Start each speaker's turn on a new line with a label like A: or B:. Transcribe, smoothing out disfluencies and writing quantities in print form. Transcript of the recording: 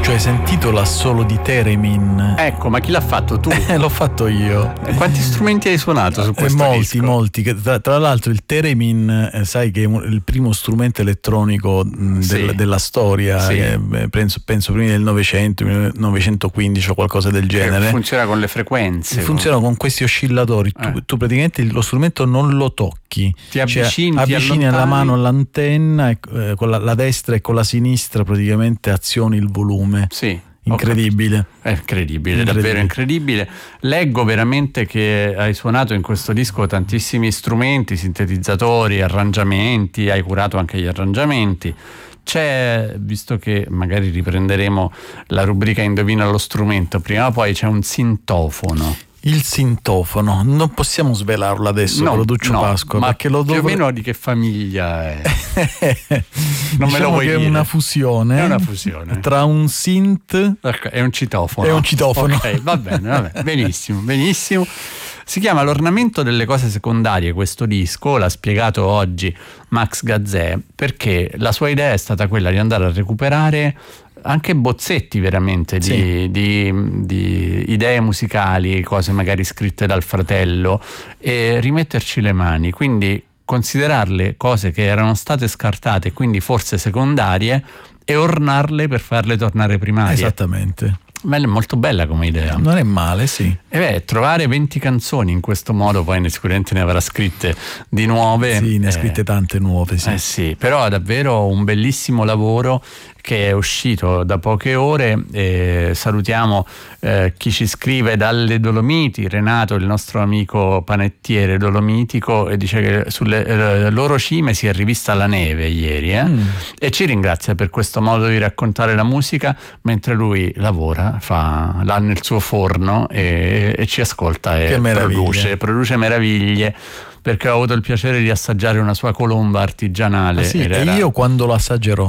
A: Lucio, hai sentito l'assolo di Theremin?
B: Ecco, ma chi l'ha fatto? Tu?
A: L'ho fatto io.
B: Quanti strumenti hai suonato su questo disco?
A: Molti. Tra l'altro il Theremin, sai che è il primo strumento elettronico della storia,
B: Sì.
A: penso prima del Novecento, 1915 o qualcosa del genere.
B: Funziona con le frequenze.
A: Funziona con questi oscillatori. Tu praticamente lo strumento non lo tocchi.
B: Ti avvicini,
A: avvicini la mano all'antenna e con la destra e con la sinistra praticamente azioni il volume.
B: Sì.
A: Incredibile.
B: È incredibile, davvero incredibile. Leggo veramente che hai suonato in questo disco tantissimi strumenti, sintetizzatori, arrangiamenti, hai curato anche gli arrangiamenti. C'è, visto che magari riprenderemo la rubrica Indovina lo strumento, prima o poi c'è un sintofono.
A: Il sintofono, non possiamo svelarlo adesso, Lucio Pasqua,
B: ma
A: perché
B: più o meno di che famiglia è? Non
A: diciamo
B: me lo vuoi
A: che
B: dire.
A: È una fusione tra un synth
B: e un citofono.
A: Ok,
B: va bene, benissimo. Si chiama L'ornamento delle cose secondarie questo disco, l'ha spiegato oggi Max Gazzè, perché la sua idea è stata quella di andare a recuperare anche bozzetti veramente di idee musicali, cose magari scritte dal fratello, e rimetterci le mani, quindi considerarle cose che erano state scartate, quindi forse secondarie, e ornarle per farle tornare primarie.
A: Esattamente.
B: Ma è molto bella come idea.
A: Non è male, sì.
B: E trovare 20 canzoni in questo modo, poi sicuramente ne avrà scritte di nuove.
A: Sì, ne ha scritte tante nuove, sì.
B: Sì, però è davvero un bellissimo lavoro che è uscito da poche ore. Salutiamo chi ci scrive dalle Dolomiti, Renato, il nostro amico panettiere dolomitico, e dice che sulle loro cime si è rivista la neve ieri, e ci ringrazia per questo modo di raccontare la musica mentre lui lavora, l'ha nel suo forno e ci ascolta e produce meraviglie, perché ho avuto il piacere di assaggiare una sua colomba artigianale.
A: E io quando lo assaggerò